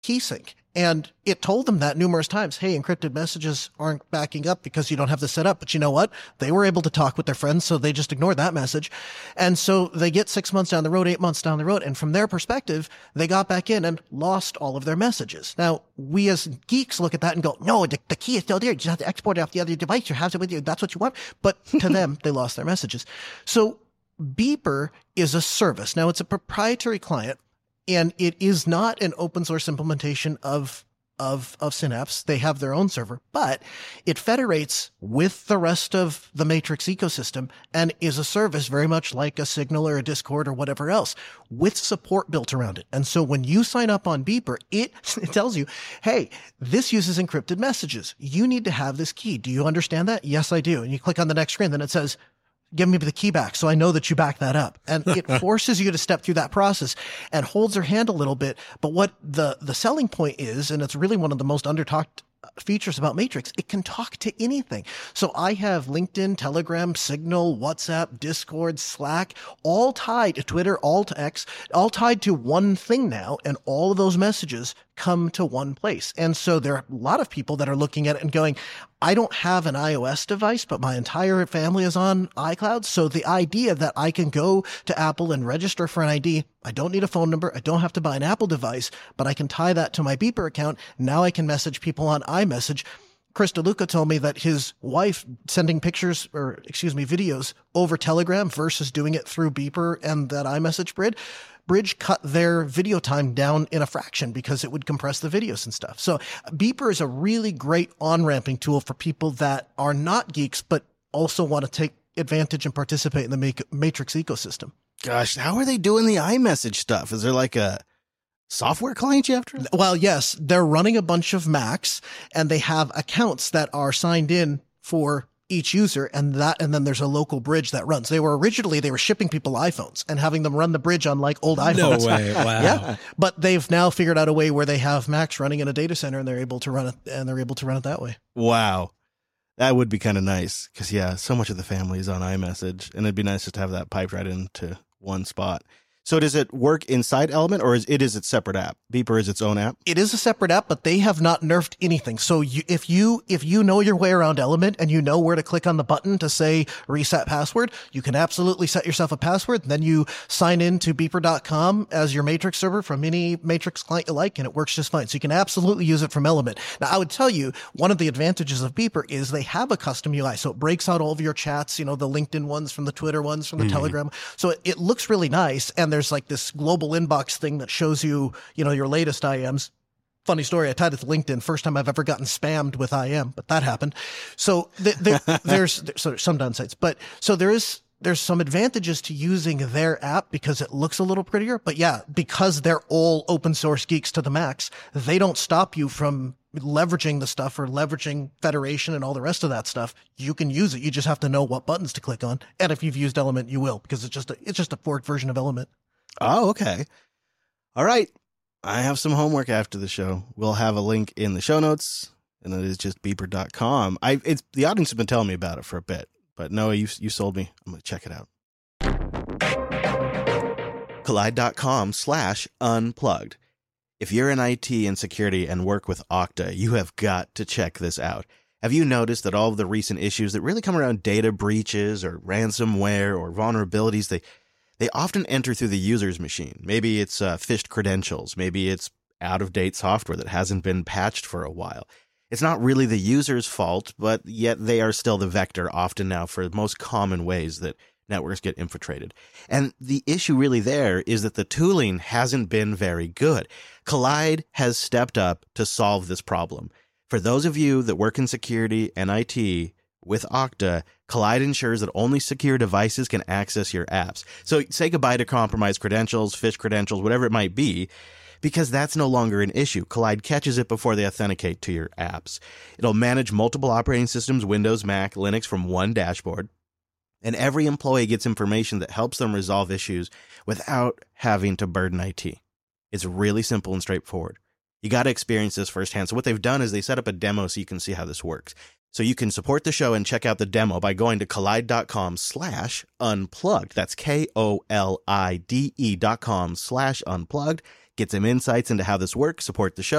key sync. And it told them that numerous times. Hey, encrypted messages aren't backing up because you don't have this set up. But you know what? They were able to talk with their friends, so they just ignored that message. And so they get 6 months down the road, 8 months down the road. And from their perspective, they got back in and lost all of their messages. Now, we as geeks look at that and go, no, the key is still there. You just have to export it off the other device. You have it with you. That's what you want. But to them, they lost their messages. So Beeper is a service. Now, it's a proprietary client. And it is not an open source implementation of Synapse. They have their own server, but it federates with the rest of the Matrix ecosystem and is a service very much like a Signal or a Discord or whatever else with support built around it. And so when you sign up on Beeper, it tells you, hey, this uses encrypted messages. You need to have this key. Do you understand that? Yes, I do. And you click on the next screen, then it says, give me the key back so I know that you back that up. And it forces you to step through that process and holds your hand a little bit. But what the selling point is, and it's really one of the most under-talked features about Matrix, it can talk to anything. So I have LinkedIn, Telegram, Signal, WhatsApp, Discord, Slack, all tied to Twitter, all to X, all tied to one thing now. And all of those messages come to one place. And so there are a lot of people that are looking at it and going, I don't have an iOS device, but my entire family is on iCloud. So the idea that I can go to Apple and register for an ID, I don't need a phone number. I don't have to buy an Apple device, but I can tie that to my Beeper account. Now I can message people on iMessage. Chris DeLuca told me that his wife sending videos over Telegram versus doing it through Beeper and that iMessage bridge cut their video time down in a fraction because it would compress the videos and stuff. So Beeper is a really great on-ramping tool for people that are not geeks, but also want to take advantage and participate in the Matrix ecosystem. Gosh, how are they doing the iMessage stuff? Is there like a software client you have to? Well, yes, they're running a bunch of Macs and they have accounts that are signed in for each user, and then there's a local bridge that runs. They were shipping people iPhones and having them run the bridge on like old iPhones. No way. Wow. Yeah. But they've now figured out a way where they have Macs running in a data center and they're able to run it that way. Wow. That would be kind of nice because, yeah, so much of the family is on iMessage, and it'd be nice just to have that piped right into one spot. So does it work inside Element, or is it its separate app? Beeper is its own app? It is a separate app, but they have not nerfed anything. So if you know your way around Element and you know where to click on the button to say reset password, you can absolutely set yourself a password. Then you sign in to Beeper.com as your Matrix server from any Matrix client you like, and it works just fine. So you can absolutely use it from Element. Now, I would tell you, one of the advantages of Beeper is they have a custom UI. So it breaks out all of your chats, the LinkedIn ones from the Twitter ones from the Telegram. So it looks really nice. And there's like this global inbox thing that shows you, your latest IMs. Funny story, I tied it to LinkedIn. First time I've ever gotten spammed with IM, but that happened. So there's some downsides, but so there's some advantages to using their app because it looks a little prettier. But yeah, because they're all open source geeks to the max, they don't stop you from leveraging the stuff or leveraging Federation and all the rest of that stuff. You can use it. You just have to know what buttons to click on. And if you've used Element, you will, because it's just a forked version of Element. Oh, okay. All right. I have some homework after the show. We'll have a link in the show notes, and it is just beeper.com. The audience has been telling me about it for a bit, but Noah, you sold me. I'm going to check it out. Kolide.com/unplugged. If you're in IT and security and work with Okta, you have got to check this out. Have you noticed that all of the recent issues that really come around data breaches or ransomware or vulnerabilities, they often enter through the user's machine? Maybe it's phished credentials. Maybe it's out-of-date software that hasn't been patched for a while. It's not really the user's fault, but yet they are still the vector often now for the most common ways that networks get infiltrated. And the issue really there is that the tooling hasn't been very good. Kolide has stepped up to solve this problem. For those of you that work in security and IT with Okta, Kolide ensures that only secure devices can access your apps. So say goodbye to compromised credentials, phished credentials, whatever it might be, because that's no longer an issue. Kolide catches it before they authenticate to your apps. It'll manage multiple operating systems, Windows, Mac, Linux, from one dashboard. And every employee gets information that helps them resolve issues without having to burden IT. It's really simple and straightforward. You got to experience this firsthand. So what they've done is they set up a demo so you can see how this works. So you can support the show and check out the demo by going to kolide.com/unplugged. That's KOLIDE.com/unplugged. Get some insights into how this works, support the show,